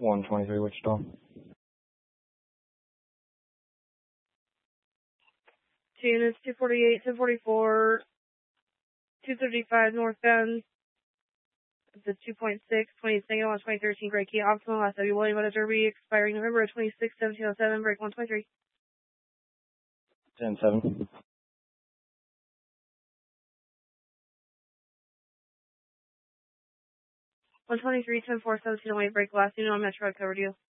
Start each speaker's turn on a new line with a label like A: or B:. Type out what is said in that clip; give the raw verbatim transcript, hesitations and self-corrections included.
A: one twenty-three Wichita.
B: Two units, two forty-eight, ten forty-four, two thirty-five northbound. The two point six, twenty single on twenty thirteen Great Key Optimal, S W William at Derby, expiring November twenty-sixth, seventeen oh seven, break one twenty-three.
A: ten seven.
B: one twenty-three, ten four, seventeen oh eight, break last unit on Metro, covered you.